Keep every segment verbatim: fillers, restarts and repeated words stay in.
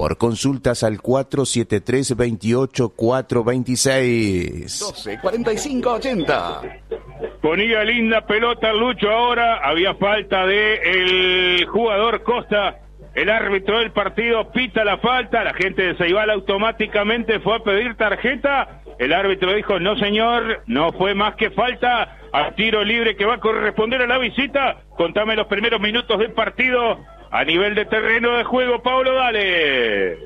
Por consultas al cuatro siete tres, veintiocho, cuatro veintiséis. doce, cuarenta y cinco, ochenta. Ponía linda pelota el Lucho ahora, había falta de el jugador Costa, el árbitro del partido pita la falta, la gente de Ceibal automáticamente fue a pedir tarjeta, el árbitro dijo no señor, no fue más que falta, a tiro libre que va a corresponder a la visita. Contame los primeros minutos del partido a nivel de terreno de juego, Pablo, dale.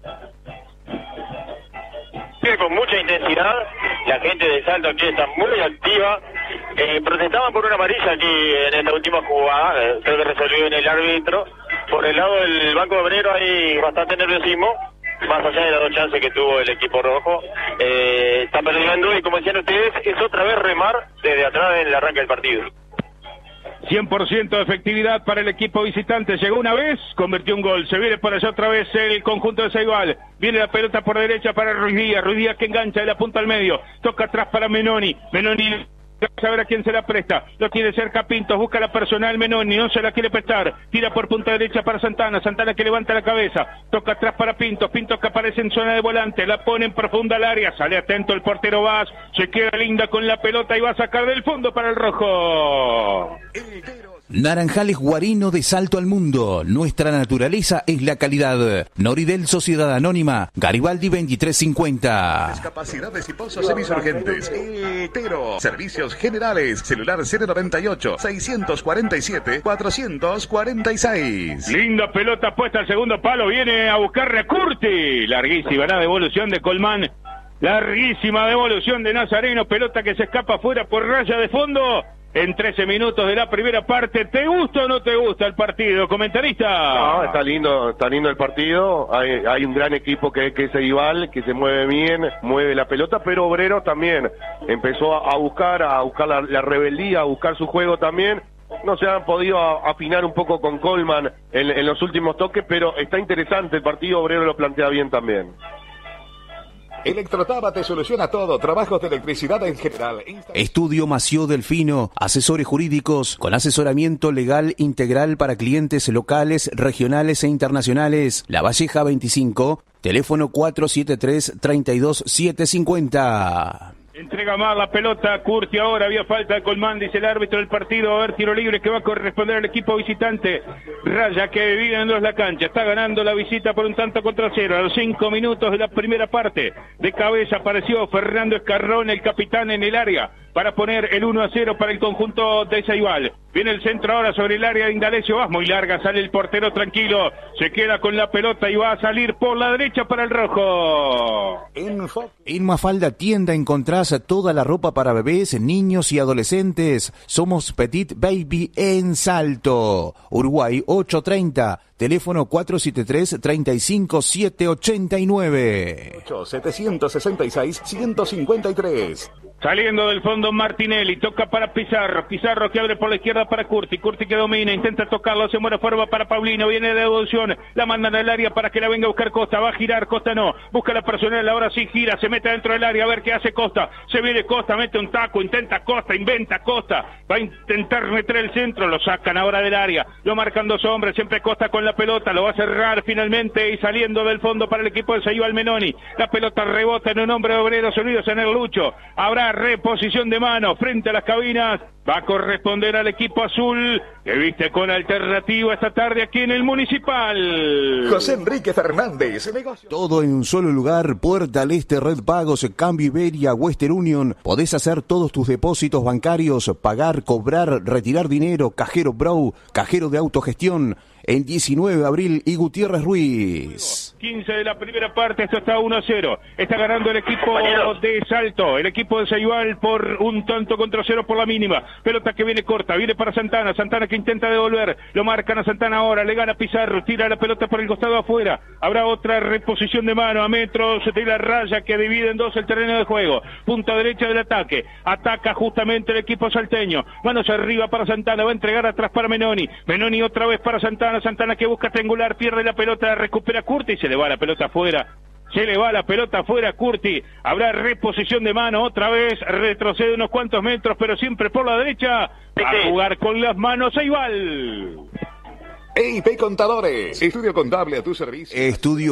Con mucha intensidad, la gente de Salto aquí está muy activa, eh, protestaban por una amarilla aquí en esta última jugada, eh, creo que resolvió en el árbitro. Por el lado del Banco Obrero hay bastante nerviosismo, más allá de las dos chances que tuvo el equipo rojo, eh, está perdiendo y como decían ustedes, es otra vez remar desde atrás en el arranque del partido. cien por ciento de efectividad para el equipo visitante. Llegó una vez, convirtió un gol. Se viene por allá otra vez el conjunto de Ceibal. Viene la pelota por derecha para Ruiz Díaz. Ruiz Díaz que engancha de la punta al medio. Toca atrás para Menoni. Menoni a ver a quién se la presta. Lo tiene cerca Pintos. Busca la personal Menoni. No se la quiere prestar. Tira por punta derecha para Santana. Santana que levanta la cabeza. Toca atrás para Pintos. Pintos que aparece en zona de volante. La pone en profunda al área. Sale atento el portero Vaz. Se queda linda con la pelota y va a sacar del fondo para el rojo. Naranjales Guarino de Salto al Mundo. Nuestra naturaleza es la calidad. Noridel Sociedad Anónima. Garibaldi veintitrés cincuenta. Discapacidades y pozos semisurgentes. Hetero. Servicios generales. Celular cero noventa y ocho, seiscientos cuarenta y siete, cuatrocientos cuarenta y seis. Linda pelota puesta al segundo palo. Viene a buscar a Curti. Larguísima la devolución de Colmán. Larguísima devolución de Nazareno. Pelota que se escapa fuera por raya de fondo. En trece minutos de la primera parte. ¿Te gusta o no te gusta el partido, comentarista? No, está lindo, está lindo el partido. Hay, hay un gran equipo que, que es Ceibal, que se mueve bien, mueve la pelota, pero Obreros también empezó a, a buscar, a buscar la, la rebeldía, a buscar su juego también. No se han podido afinar un poco con Colman en, en los últimos toques, pero está interesante el partido. Obrero lo plantea bien también. Electrotaba te soluciona todo, trabajos de electricidad en general. Estudio Mació Delfino, asesores jurídicos con asesoramiento legal integral para clientes locales, regionales e internacionales. La Valleja veinticinco, teléfono cuatro siete tres, treinta y dos, setecientos cincuenta. Entrega más la pelota a Curti ahora, había falta de Colmán, dice el árbitro del partido, a ver tiro libre que va a corresponder al equipo visitante. Raya que divide en dos la cancha, está ganando la visita por un tanto contra cero, a los cinco minutos de la primera parte. De cabeza apareció Fernando Escarrón, el capitán en el área, para poner el uno a cero para el conjunto de Ceibal. Viene el centro ahora sobre el área de Indalecio, va muy larga, sale el portero tranquilo, se queda con la pelota y va a salir por la derecha para el rojo. En Mafalda Tienda encontrás toda la ropa para bebés, niños y adolescentes. Somos Petit Baby en Salto. Uruguay ochocientos treinta, teléfono cuatro siete tres, treinta y cinco, setecientos ochenta y nueve. setecientos sesenta y seis, ciento cincuenta y tres. Saliendo del fondo Martinelli, toca para Pizarro, Pizarro que abre por la izquierda para Curti, Curti que domina, intenta tocarlo, se muere forma para Paulino, viene de devolución, la mandan al área para que la venga a buscar Costa, va a girar, Costa no, busca la personal, ahora sí gira, se mete dentro del área, a ver qué hace Costa, se viene Costa, mete un taco, intenta Costa, inventa Costa, va a intentar meter el centro, lo sacan ahora del área, lo marcan dos hombres, siempre Costa con la pelota, lo va a cerrar finalmente y saliendo del fondo para el equipo de Ceibal Menoni, la pelota rebota en un hombre de Obreros Unidos en el Lucho, habrá reposición de mano frente a las cabinas, va a corresponder al equipo azul que viste con alternativa esta tarde aquí en el Municipal. José Enrique Fernández, negocio. Todo en un solo lugar, Puerta al Este, Red Pagos, Cambio Iberia, Western Union. Podés hacer todos tus depósitos bancarios, pagar, cobrar, retirar dinero, cajero Bro, cajero de autogestión. El diecinueve de abril y Gutiérrez Ruiz. quince de la primera parte, esto está uno a cero. Está ganando el equipo de Salto, el equipo de Ceibal por un tanto contra cero por la mínima. Pelota que viene corta, viene para Santana, Santana que intenta devolver, lo marcan a Santana ahora, le gana Pizarro, tira la pelota por el costado afuera. Habrá otra reposición de mano a metros de la raya que divide en dos el terreno de juego. Punta derecha del ataque, ataca justamente el equipo salteño. Manos arriba para Santana, va a entregar atrás para Menoni. Menoni otra vez para Santana. Santana que busca triangular, pierde la pelota, recupera Curti y se le va la pelota afuera. Se le va la pelota afuera Curti. Habrá reposición de mano otra vez, retrocede unos cuantos metros, pero siempre por la derecha. A jugar con las manos Ceibal. E I P Contadores, estudio contable a tu servicio. Estudio